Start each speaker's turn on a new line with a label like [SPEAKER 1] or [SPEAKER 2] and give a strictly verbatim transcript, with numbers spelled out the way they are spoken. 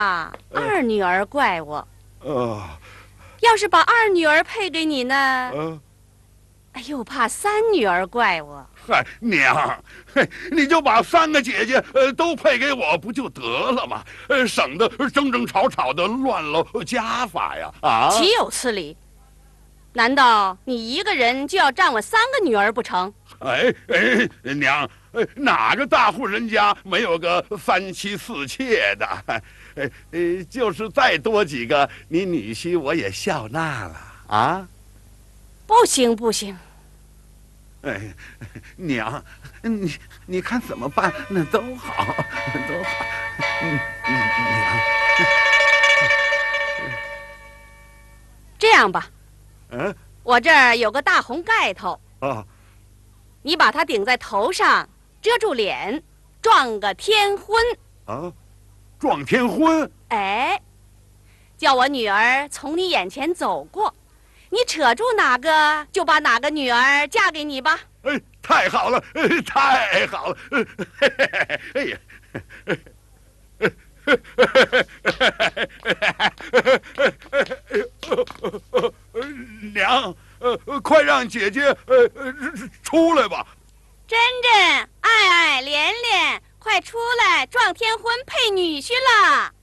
[SPEAKER 1] 啊，二女儿怪我。
[SPEAKER 2] 呃，
[SPEAKER 1] 要是把二女儿配给你呢，
[SPEAKER 2] 呃，
[SPEAKER 1] 哎又怕三女儿怪我。
[SPEAKER 2] 嗨，娘，嘿，你就把三个姐姐呃都配给我不就得了吗？呃，省得争争吵吵的乱了家法呀！啊，
[SPEAKER 1] 岂有此理！难道你一个人就要占我三个女儿不成？
[SPEAKER 2] 哎哎，娘，哎，哪个大户人家没有个三妻四妾的？哎哎，就是再多几个，你女婿我也笑纳了啊！
[SPEAKER 1] 不行不行，
[SPEAKER 2] 哎，娘，你你看怎么办？那都好，都好。嗯嗯，娘，
[SPEAKER 1] 这样吧，
[SPEAKER 2] 嗯
[SPEAKER 1] 我这儿有个大红盖头，
[SPEAKER 2] 啊
[SPEAKER 1] 你把它顶在头上，遮住脸，撞个天婚。
[SPEAKER 2] 啊，撞天婚。
[SPEAKER 1] 哎，叫我女儿从你眼前走过，你扯住哪个，就把哪个女儿嫁给你吧。
[SPEAKER 2] 哎，太好了，哎太好了！哎呀，娘，呃，快让姐姐呃呃出来吧！
[SPEAKER 1] 珍珍、爱爱、莲莲，快出来撞天婚配女婿了！